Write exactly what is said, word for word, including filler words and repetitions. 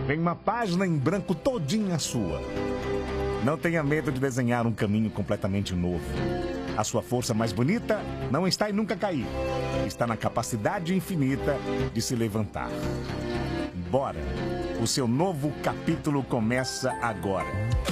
Vem uma página em branco todinha sua. Não tenha medo de desenhar um caminho completamente novo. A sua força mais bonita não está em nunca cair. Está na capacidade infinita de se levantar. Bora! O seu novo capítulo começa agora.